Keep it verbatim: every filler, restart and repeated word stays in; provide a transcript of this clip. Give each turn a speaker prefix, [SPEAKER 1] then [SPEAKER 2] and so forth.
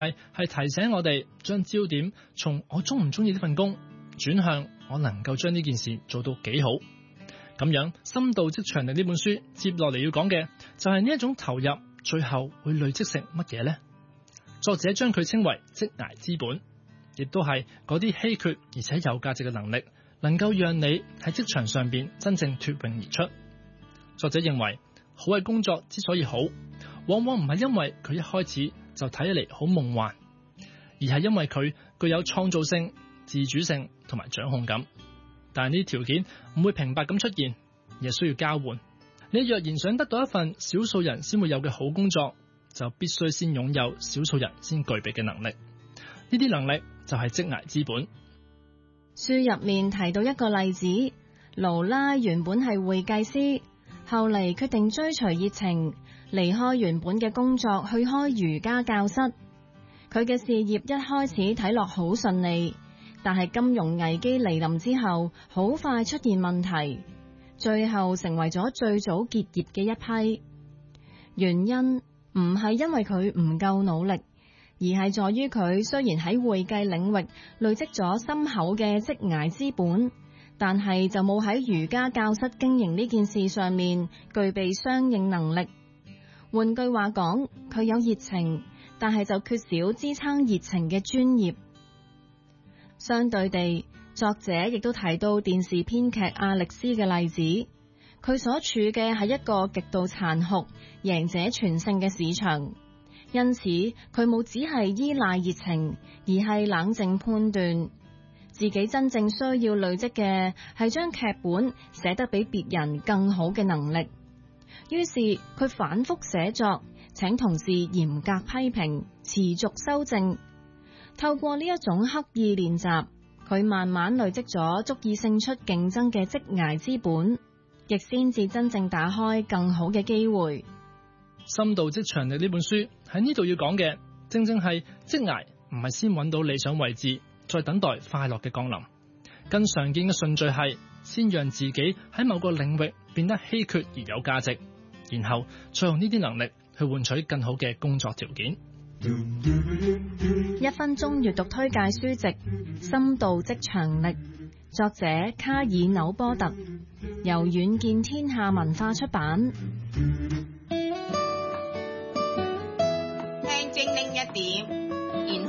[SPEAKER 1] 係係提醒我哋將焦點從我中唔中意呢份工轉向我能夠將呢件事做到幾好。咁樣深度職場力呢本書接落嚟要講嘅就係呢一種投入最後會累積成乜嘢呢？作者將佢稱為職涯資本，亦都係嗰啲稀缺而且有價值嘅能力，能夠讓你喺職場上邊真正脫穎而出。作者認為好嘅工作之所以好，往往唔係因為佢一開始就睇起嚟好夢幻，而係因為佢具有創造性、自主性同埋掌控感。但係呢啲條件唔會平白咁出現，而係需要交換。你若然想得到一份少數人先會有嘅好工作，就必須先擁有少數人先具備嘅能力。呢啲能力就係職涯資本。
[SPEAKER 2] 書入面提到一個例子，勞拉原本係會計師，後嚟決定追隨熱情，離開原本嘅工作去開瑜伽教室。佢嘅事業一開始睇落好順利，但係金融危機嚟臨之後，好快出現問題，最後成為咗最早結業嘅一批。原因唔係因為佢唔夠努力，而係在於佢雖然喺會計領域累積咗深厚嘅職涯資本，但係就冇喺瑜伽教室經營呢件事上面具備相應能力。換句話講，佢有熱情，但係就缺少支撐熱情嘅專業。相對地，作者亦都提到電視編劇阿力斯嘅例子，佢所處嘅係一個極度殘酷、贏者全勝嘅市場，因此佢冇只係依賴熱情，而係冷靜判斷自己真正需要累積嘅係將劇本寫得比別人更好嘅能力。於是佢反覆寫作，請同事嚴格批評，持續修正。透過呢一種刻意練習，佢慢慢累積咗足以勝出競爭嘅職涯資本，亦先至真正打開更好嘅機會。
[SPEAKER 1] 深度職場力呢本書喺呢度要講嘅，正正係職涯唔係先揾到理想位置，再等待快樂嘅降臨。更常見嘅順序係先讓自己喺某個領域變得稀缺而有價值，然後再用呢啲能力去換取更好嘅工作條件。
[SPEAKER 2] 一分鐘閱讀推介書籍《深度職場力》，作者卡爾紐波特，由遠見天下文化出版。